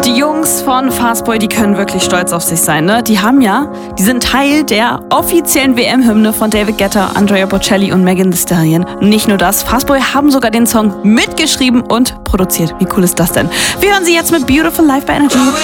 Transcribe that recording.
Die Jungs von Fastboy, die können wirklich stolz auf sich sein, ne? Die sind Teil der offiziellen WM-Hymne von David Guetta, Andrea Bocelli und Megan Thee Stallion. Nicht nur das, Fastboy haben sogar den Song mitgeschrieben und produziert. Wie cool ist das denn? Wir hören sie jetzt mit Beautiful Life bei Energy.